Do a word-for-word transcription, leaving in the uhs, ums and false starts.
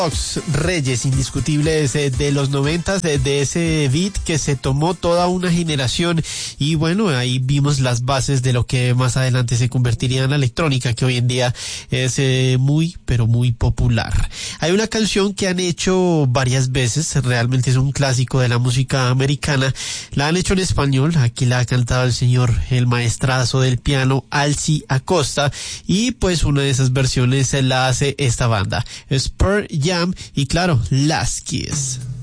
Reyes indiscutibles de, de los noventas, de, de ese beat que se tomó toda una generación, y bueno, ahí vimos las bases de lo que más adelante se convertiría en la electrónica, que hoy en día es eh, muy, pero muy popular. Hay una canción que han hecho varias veces, realmente es un clásico de la música americana, la han hecho en español, aquí la ha cantado el señor, el maestrazo del piano, Alci Acosta, y pues una de esas versiones la hace esta banda, es Pearl Jam, y claro, Last Kiss.